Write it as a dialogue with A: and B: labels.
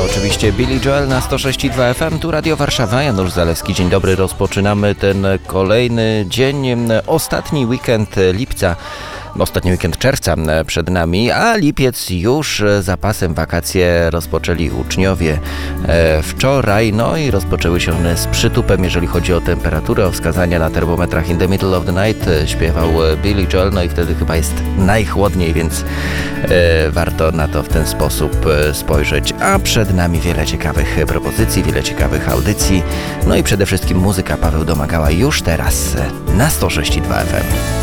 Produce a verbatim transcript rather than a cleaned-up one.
A: Oczywiście Billy Joel na sto sześć i dwa F M, tu Radio Warszawa, Janusz Zalewski. Dzień dobry, rozpoczynamy ten kolejny dzień, ostatni weekend lipca. Ostatni weekend czerwca przed nami, a lipiec już za pasem. Wakacje rozpoczęli uczniowie wczoraj, no i rozpoczęły się one z przytupem, jeżeli chodzi o temperaturę, o wskazania na termometrach. In the middle of the night śpiewał Billy Joel, no i wtedy chyba jest najchłodniej, więc warto na to w ten sposób spojrzeć. A przed nami wiele ciekawych propozycji, wiele ciekawych audycji, no i przede wszystkim muzyka. Paweł Domagała już teraz na sto sześć i dwa F M.